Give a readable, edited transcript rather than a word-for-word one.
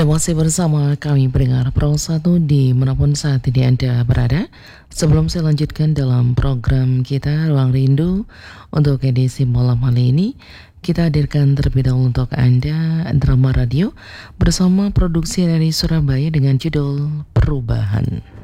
Anda masih bersama kami pendengar Pro 1 di manapun saat ini Anda berada. Sebelum saya lanjutkan dalam program kita Ruang Rindu untuk edisi malam hari ini, kita hadirkan terlebih dahulu untuk Anda drama radio bersama produksi dari Surabaya dengan judul Perubahan.